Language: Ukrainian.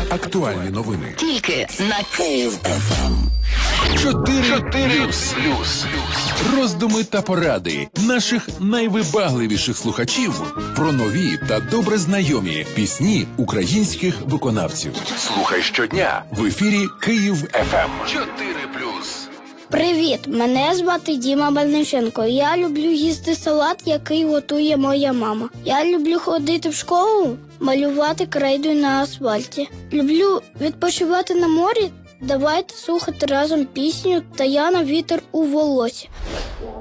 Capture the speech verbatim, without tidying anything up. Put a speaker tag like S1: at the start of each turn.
S1: Актуальні новини.
S2: Тільки на Київ еф ем.
S1: Чотири плюс. Роздуми та поради наших найвибагливіших слухачів про нові та добре знайомі пісні українських виконавців. Слухай щодня в ефірі Київ еф ем. Чотири плюс.
S3: Привіт, мене звати Діма Мельниченко. Я люблю їсти салат, який готує моя мама. Я люблю ходити в школу, малювати крейдою на асфальті. Люблю відпочивати на морі. Давайте слухати разом пісню «Таяна. Вітер у волосі».